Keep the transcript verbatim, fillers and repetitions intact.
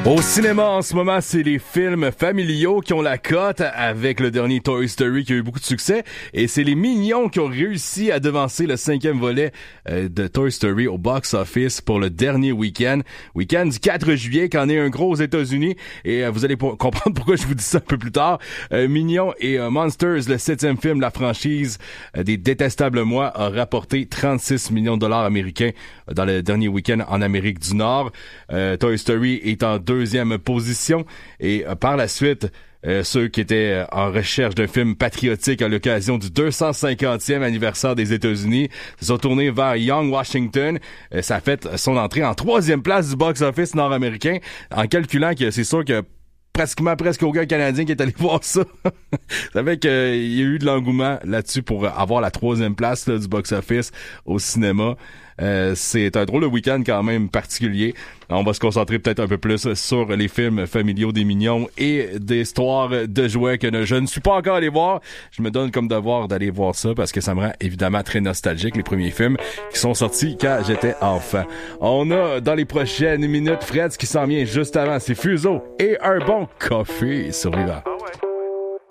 Au cinéma, en ce moment, c'est les films familiaux qui ont la cote avec le dernier Toy Story qui a eu beaucoup de succès. Et c'est les Mignons qui ont réussi à devancer le cinquième volet euh, de Toy Story au box-office pour le dernier week-end. Week-end du quatre juillet, qu'en est un gros aux États-Unis. Et euh, vous allez pour- comprendre pourquoi je vous dis ça un peu plus tard. Euh, Mignons et euh, Monsters, le septième film de la franchise euh, des Détestables Mois, a rapporté trente-six millions de dollars américains dans le dernier week-end en Amérique du Nord. Euh, Toy Story est en deuxième position et euh, par la suite, euh, ceux qui étaient euh, en recherche d'un film patriotique à l'occasion du deux cent cinquantième anniversaire des États-Unis se sont tournés vers Young Washington. Euh, ça a fait son entrée en troisième place du box-office nord-américain en calculant que c'est sûr que pratiquement presque aucun Canadien qui est allé voir ça. Ça fait qu'il y a eu de l'engouement là-dessus pour avoir la troisième place là, du box-office au cinéma. Euh, c'est un drôle de week-end quand même particulier. On va se concentrer peut-être un peu plus sur les films familiaux des Mignons et des histoires de jouets que je ne suis pas encore allé voir. Je me donne comme devoir d'aller voir ça parce que ça me rend évidemment très nostalgique, les premiers films qui sont sortis quand j'étais enfant. On a dans les prochaines minutes Fred, ce qui s'en vient juste avant, c'est Fuseau et un bon café sur Viva.